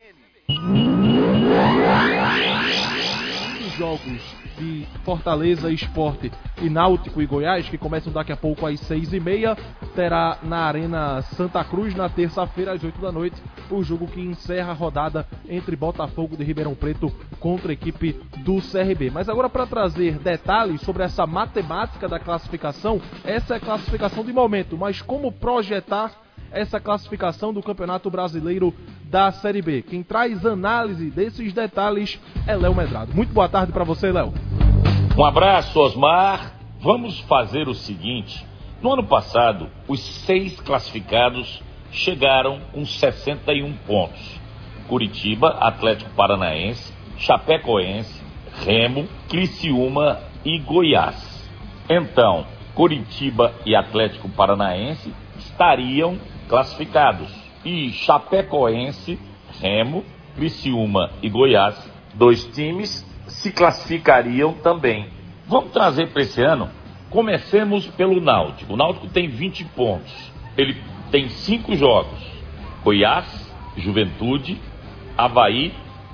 Os jogos de Fortaleza, Sport e Náutico e Goiás, que começam daqui a pouco às 6h30, terá na Arena Santa Cruz, na terça-feira, às 8 da noite, o jogo que encerra a rodada entre Botafogo de Ribeirão Preto contra a equipe do CRB. Mas agora, para trazer detalhes sobre essa matemática da classificação, essa é a classificação de momento, mas como projetar essa classificação do Campeonato Brasileiro da Série B? Quem traz análise desses detalhes é Léo Medrado. Muito boa tarde para você, Léo. Um abraço, Osmar. Vamos fazer o seguinte. No ano passado, os 6 classificados chegaram com 61 pontos. Curitiba, Atlético Paranaense, Chapecoense, Remo, Criciúma e Goiás. Então, Curitiba e Atlético Paranaense estariam classificados. E Chapecoense, Remo, Criciúma e Goiás, 2 times, se classificariam também. Vamos trazer para esse ano. Comecemos pelo Náutico. O Náutico tem 20 pontos. Ele tem 5 jogos. Goiás, Juventude, Avaí,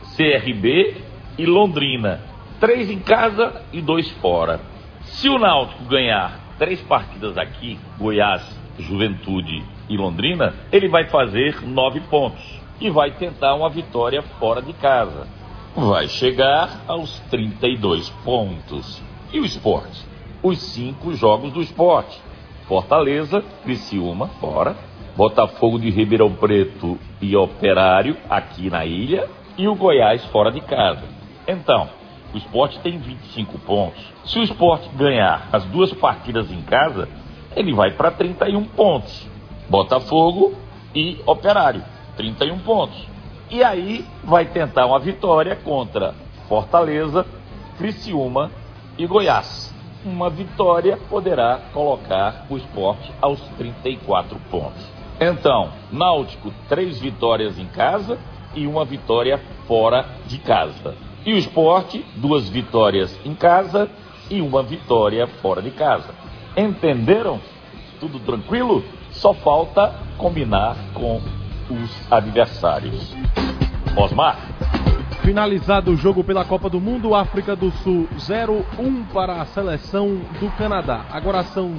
CRB e Londrina. 3 em casa e 2 fora. Se o Náutico ganhar 3 partidas aqui, Goiás, Juventude e Londrina, ele vai fazer 9 pontos e vai tentar uma vitória fora de casa. Vai chegar aos 32 pontos. E o Sport? Os 5 jogos do Sport: Fortaleza, Criciúma, fora, Botafogo de Ribeirão Preto e Operário, aqui na ilha, e o Goiás fora de casa. Então, o Sport tem 25 pontos. Se o Sport ganhar as 2 partidas em casa, ele vai para 31 pontos. Botafogo e Operário, 31 pontos. E aí vai tentar uma vitória contra Fortaleza, Criciúma e Goiás. Uma vitória poderá colocar o Sport aos 34 pontos. Então, Náutico, 3 vitórias em casa e 1 vitória fora de casa. E o Sport, 2 vitórias em casa e 1 vitória fora de casa. Entenderam? Tudo tranquilo? Só falta combinar com os adversários. Osmar? Finalizado o jogo pela Copa do Mundo, África do Sul 0-1 para a seleção do Canadá. Agora são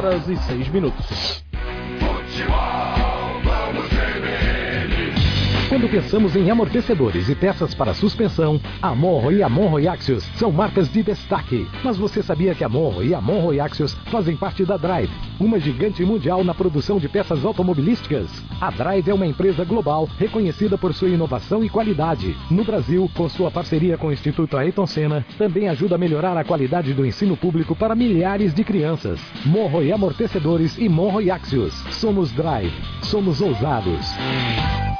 6h06. Quando pensamos em amortecedores e peças para suspensão, a Monro e a Monro Axios são marcas de destaque. Mas você sabia que a Monro e a Monro Axios fazem parte da Drive, uma gigante mundial na produção de peças automobilísticas? A Drive é uma empresa global reconhecida por sua inovação e qualidade. No Brasil, com sua parceria com o Instituto Ayrton Senna, também ajuda a melhorar a qualidade do ensino público para milhares de crianças. Monro e amortecedores e Monro Axios. Somos Drive. Somos ousados.